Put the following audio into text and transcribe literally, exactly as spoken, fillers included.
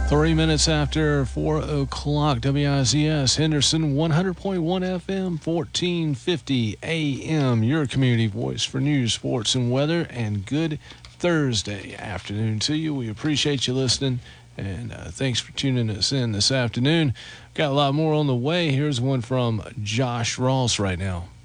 Three minutes after four o'clock, W I Z S Henderson, one hundred point one F M, fourteen fifty A M. Your community voice for news, sports, and weather. And good Thursday afternoon to you. We appreciate you listening, and uh, thanks for tuning us in this afternoon. Got a lot more on the way. Here's one from Josh Ross right now.